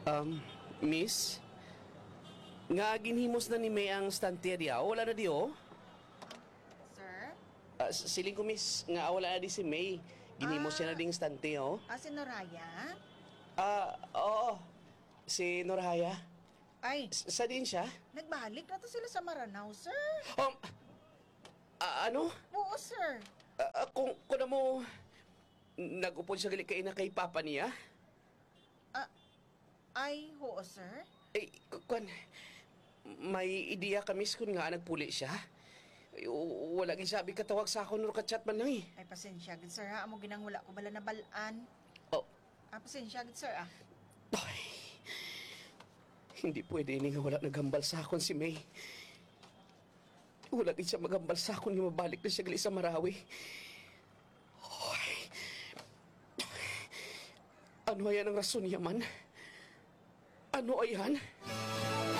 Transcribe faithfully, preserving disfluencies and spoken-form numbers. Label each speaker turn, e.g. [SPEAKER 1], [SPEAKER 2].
[SPEAKER 1] Um, miss? Nga ginhimos na ni May ang stanterya, wala na di oh.
[SPEAKER 2] Sir?
[SPEAKER 1] Ah, s- siling ko miss, nga wala na di si May. Ginhimos
[SPEAKER 2] Ah.
[SPEAKER 1] siya na ding stante oh.
[SPEAKER 2] Ah, si Noraya?
[SPEAKER 1] Ah, oo. Si Norhaya.
[SPEAKER 2] Ay,
[SPEAKER 1] S- sa din siya?
[SPEAKER 2] nagbalik na to sila sa Maranao, sir.
[SPEAKER 1] Um, ah, ano?
[SPEAKER 2] Oo, sir.
[SPEAKER 1] Ah, ah, kung, kung na mo, nag-upod siya gali kay na kay papa niya?
[SPEAKER 2] Ah, ay, oo, sir.
[SPEAKER 1] Eh, k- kwan, may ideya ka miss kung nga nagpuli siya. Ay, w- wala gid sabi katawag sa akon nor ka-chat man lang eh.
[SPEAKER 2] Ay, pasensya, gid, sir, ha? Amo ginang wala ko bala na balaan.
[SPEAKER 1] Oh,
[SPEAKER 2] Ah, pasensya, gid, sir, ah.
[SPEAKER 1] ay, hindi pwede ini nga wala nagambal sa akon si May. Wala gid siya magambal sa akon nga mabalik na siya gali sa Marawi. Ay, ano ayan ang rason niya man? Ano ayan?